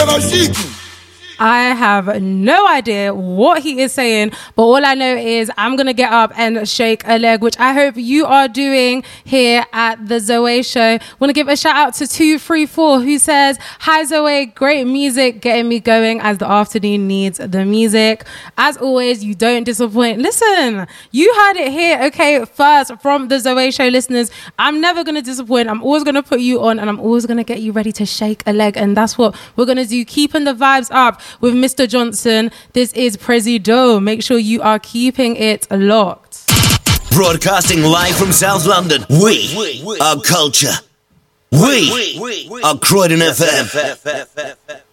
I have no idea what he is saying, but all I know is I'm going to get up and shake a leg, which I hope you are doing here at the Zoe Show. Want to give a shout out to 234 who says, hi Zoe, great music, getting me going as the afternoon needs the music. As always, you don't disappoint. Listen, you heard it here, okay, first from the Zoe Show listeners. I'm never going to disappoint. I'm always going to put you on and I'm always going to get you ready to shake a leg. And that's what we're going to do, keeping the vibes up with Mr. Johnson. This is Presido. Make sure you are keeping it locked. Broadcasting live from South London. We are culture. We are Croydon FM.